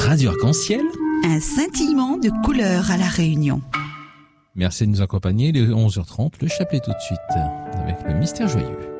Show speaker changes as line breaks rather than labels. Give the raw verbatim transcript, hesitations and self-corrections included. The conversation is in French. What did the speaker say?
Radio Arc-en-Ciel.
Un scintillement de couleurs à La Réunion.
Merci de nous accompagner. Il est onze heures trente, le chapelet tout de suite, avec le mystère joyeux.